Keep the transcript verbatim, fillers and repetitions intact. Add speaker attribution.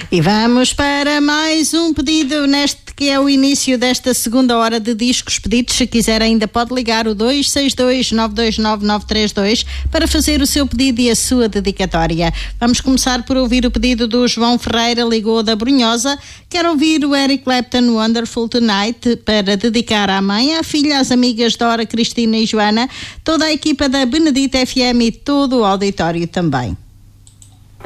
Speaker 1: E vamos para mais um pedido neste que é o início desta segunda hora de discos pedidos. Se quiser ainda pode ligar o dois seis dois, nove dois nove, nove três dois para fazer o seu pedido e a sua dedicatória. Vamos começar por ouvir o pedido do João Ferreira, ligou da Brunhosa. Quer ouvir o Eric Clapton Wonderful Tonight para dedicar à mãe, à filha, às amigas Dora, Cristina e Joana, toda a equipa da Benedita F M e todo o auditório também.